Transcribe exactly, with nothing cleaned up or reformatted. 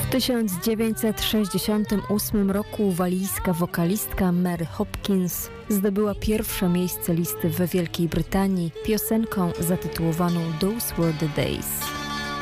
W tysiąc dziewięćset sześćdziesiątym ósmym roku walijska wokalistka Mary Hopkins zdobyła pierwsze miejsce listy w Wielkiej Brytanii piosenką zatytułowaną Those Were the Days.